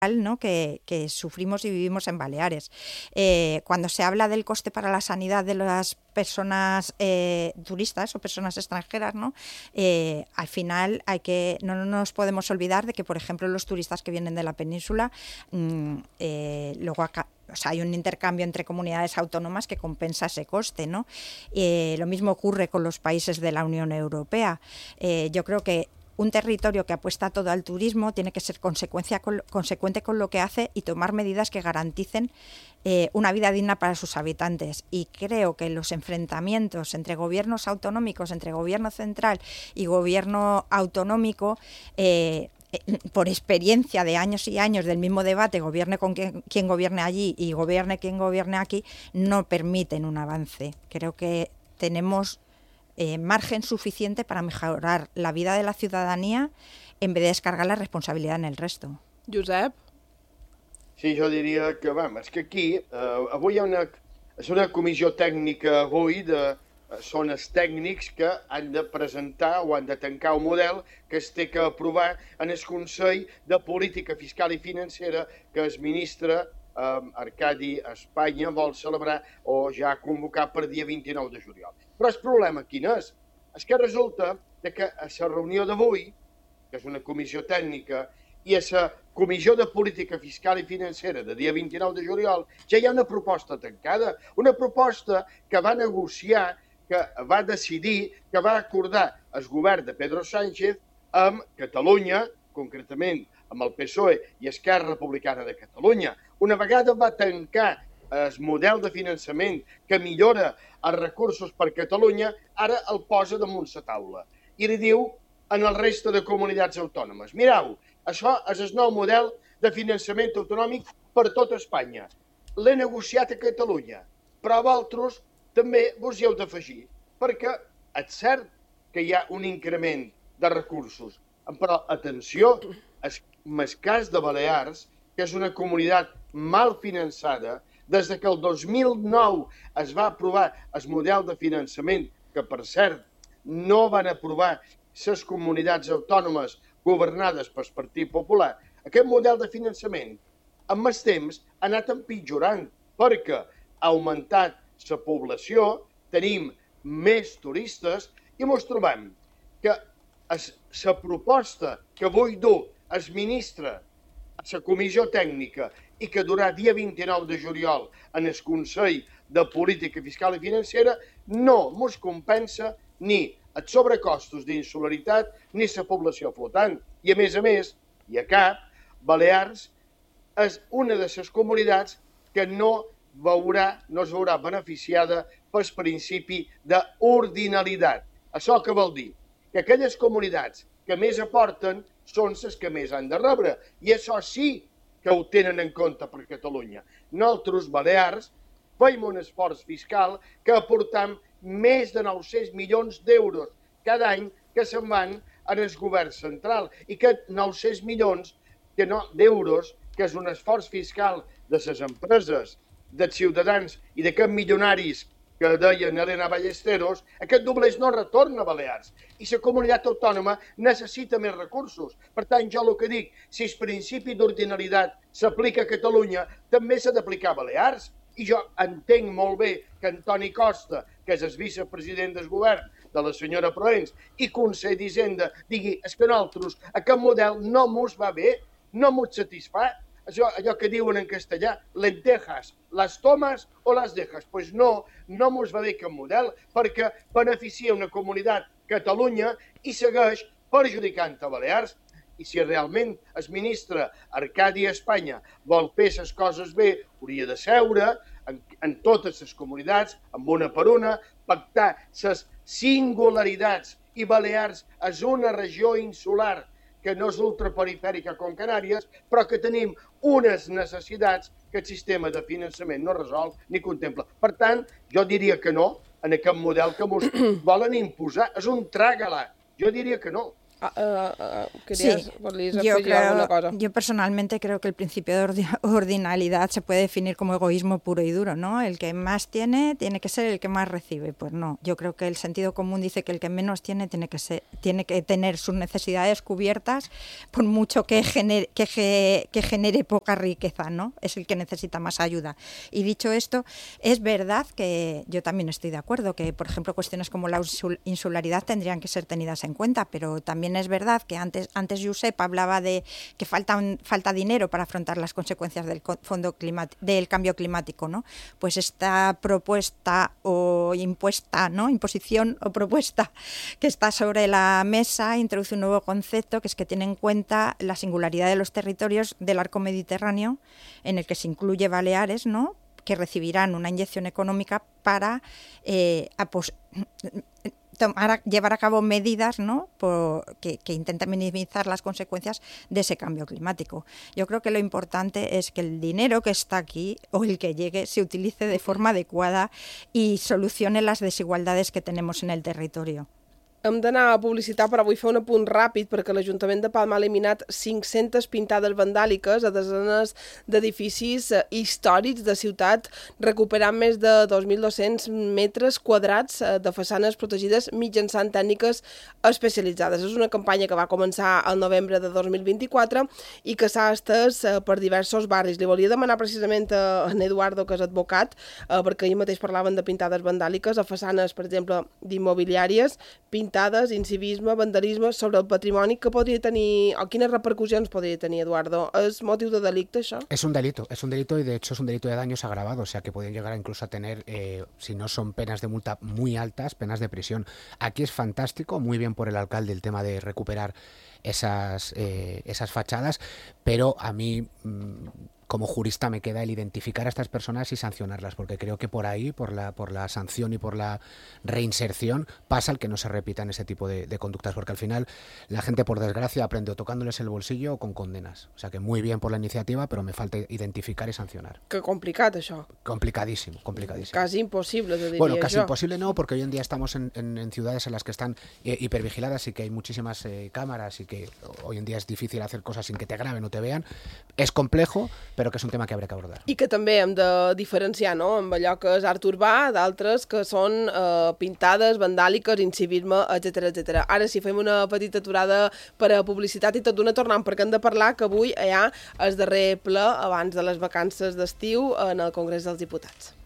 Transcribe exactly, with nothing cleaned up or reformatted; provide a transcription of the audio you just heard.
¿no? que, que sufrimos y vivimos en Baleares. Eh, cuando se habla del coste para la sanidad de las personas eh, turistas o personas extranjeras, ¿no? Eh, al final hay que no, no nos podemos olvidar de que, por ejemplo, los turistas que vienen de la península, mmm, eh, luego acá, o sea, hay un intercambio entre comunidades autónomas que compensa ese coste, ¿no? Eh, lo mismo ocurre con los países de la Unión Europea. Eh, yo creo que un territorio que apuesta todo al turismo tiene que ser consecuencia con, consecuente con lo que hace y tomar medidas que garanticen eh, una vida digna para sus habitantes. Y creo que los enfrentamientos entre gobiernos autonómicos, entre gobierno central y gobierno autonómico, eh, por experiencia de años y años del mismo debate, gobierne con quien, quien gobierne allí y gobierne quien gobierne aquí, no permiten un avance. Creo que tenemos Eh, margen suficiente para mejorar la vida de la ciudadanía en vez de descargar la responsabilidad en el resto. Josep? Sí, jo diria que, vam, és que aquí, eh, avui hi ha una, és una comissió tècnica avui, de, són els tècnics que han de presentar o han de tancar un model que es té que aprovar en el Consell de Política Fiscal i Financera que el ministre eh, Arcadi Espanya vol celebrar o ja convocar per dia vint-i-nou de juliol. Però el problema quin és? És que resulta que a la reunió d'avui, que és una comissió tècnica, i a la Comissió de Política Fiscal i Financera de dia vint-i-nou de juliol ja hi ha una proposta tancada, una proposta que va negociar, que va decidir, que va acordar el govern de Pedro Sánchez amb Catalunya, concretament amb el P S O E i Esquerra Republicana de Catalunya. Una vegada va tancar el model de finançament que millora els recursos per Catalunya, ara el posa damunt la taula i li diu en el resta de comunitats autònomes: mireu, això és el nou model de finançament autonòmic per tot Espanya. L'he negociat a Catalunya, però vosaltres també vos hi heu d'afegir, perquè és cert que hi ha un increment de recursos, però atenció, en el cas de Balears, que és una comunitat mal finançada, des que el dos mil nou es va aprovar el model de finançament, que per cert no van aprovar les comunitats autònomes governades pel Partit Popular, aquest model de finançament amb el temps ha anat empitjorant perquè ha augmentat la població, tenim més turistes i ens trobem que la proposta que avui dur el ministre a la comissió tècnica i que durà dia vint-i-nou de juliol en el Consell de Política Fiscal i Financera no ens compensa ni els sobrecostos d'insularitat ni la població flotant. I a més a més, i a cap, Balears és una de les comunitats que no veurà, no es veurà beneficiada pel principi d'ordinalitat. Això què vol dir? Que aquelles comunitats que més aporten són les que més han de rebre. I això sí que ho tenen en compte per Catalunya. Nosaltres, Balears, fem un esforç fiscal que aportam més de nou-cents milions d'euros cada any que se'n van en el govern central i que nou-cents milions que no, d'euros, que és un esforç fiscal de les empreses, dels ciutadans i d'aquests milionaris que deien Elena Ballesteros, aquest dobleix no retorna a Balears i la comunitat autònoma necessita més recursos. Per tant, jo el que dic, si el principi d'ordinalitat s'aplica a Catalunya, també s'ha d'aplicar a Balears. I jo entenc molt bé que Antoni Costa, que és el vicepresident del govern de la senyora Proens i conseller d'Hisenda, digui és que nosaltres aquest model no mos va bé, no mos satisfà. Això, allò que diuen en castellà, lentejas, las tomas o las dejas. Doncs pues no, no mos va bé aquest model perquè beneficia una comunitat, Catalunya, i segueix perjudicant a Balears. I si realment el ministre Arcadi Espanya vol fer les coses bé, hauria de seure en, en totes les comunitats, amb una per una, pactar les singularitats. I Balears és una regió insular que no és ultraperifèrica com Canàries, però que tenim unes necessitats que el sistema de finançament no resol ni contempla. Per tant, jo diria que no en aquest model que ens volen imposar. És un tràgala. Jo diria que no. Ah, uh, uh, querías, sí, ¿podrías yo, afegir alguna cosa? creo, yo personalmente creo que el principio de ordi- ordinalidad se puede definir como egoísmo puro y duro, ¿no? El que más tiene tiene que ser el que más recibe. Pues no, yo creo que el sentido común dice que el que menos tiene tiene que ser, tiene que tener sus necesidades cubiertas, por mucho que genere, que, ge- que genere poca riqueza, ¿no? Es el que necesita más ayuda. Y dicho esto, es verdad que yo también estoy de acuerdo que, por ejemplo, cuestiones como la insul- insularidad tendrían que ser tenidas en cuenta, pero también es verdad que antes, antes Josep hablaba de que falta, un, falta dinero para afrontar las consecuencias del, fondo climat, del cambio climático, ¿no? Pues esta propuesta o impuesta, ¿no? Imposición o propuesta que está sobre la mesa introduce un nuevo concepto, que es que tiene en cuenta la singularidad de los territorios del arco mediterráneo, en el que se incluye Baleares, ¿no? Que recibirán una inyección económica para eh, apos- tomar a, llevar a cabo medidas, ¿no? Por, que, que intenten minimizar las consecuencias de ese cambio climático. Yo creo que lo importante es que el dinero que está aquí o el que llegue se utilice de forma adecuada y solucione las desigualdades que tenemos en el territorio. Hem d'anar a publicitat, però vull fer un apunt ràpid perquè l'Ajuntament de Palma ha eliminat cinc-centes pintades vandàliques a desenes d'edificis històrics de ciutat, recuperant més de dos mil dos-cents metres quadrats de façanes protegides mitjançant tècniques especialitzades. És una campanya que va començar al novembre de dos mil vint-i-quatre i que s'ha estès per diversos barris. Li volia demanar precisament a en Eduardo, que és advocat, perquè ahir mateix parlaven de pintades vandàliques a façanes, per exemple, d'immobiliàries, pintades pintades, incivisme, vandalisme sobre el patrimoni, que podria tenir, o quines repercussions podria tenir, Eduardo? És motiu de delicte, això? Es un delito, es un delito y de hecho es un delito de daños agravado, o sea que pueden llegar incluso a tener, eh, si no son penas de multa muy altas, penas de prisión. Aquí es fantástico, muy bien por el alcalde el tema de recuperar esas, eh, esas fachadas, pero a mí... Mmm, como jurista me queda el identificar a estas personas y sancionarlas, porque creo que por ahí, por la, por la sanción y por la reinserción, pasa el que no se repitan ese tipo de, de conductas, porque al final la gente, por desgracia, aprende o tocándoles el bolsillo o con condenas. O sea que muy bien por la iniciativa, pero me falta identificar y sancionar. Que complicat, això. Complicadísimo, complicadísimo. Casi imposible, te diría Bueno, casi yo. imposible no, porque hoy en día estamos en, en, en ciudades en las que están eh, hipervigiladas y que hay muchísimas eh, cámaras y que hoy en día es difícil hacer cosas sin que te graben o te vean. Es complejo, pero que és un tema que haurà que abordar. I que també hem de diferenciar, no?, amb allò que és art urbà, d'altres que són eh, pintades, vandàliques, incivisme, etcètera, etcètera. Ara sí, fem una petita aturada per a publicitat i tot d'una tornant, perquè hem de parlar que avui hi ha el darrer ple abans de les vacances d'estiu en el Congrés dels Diputats.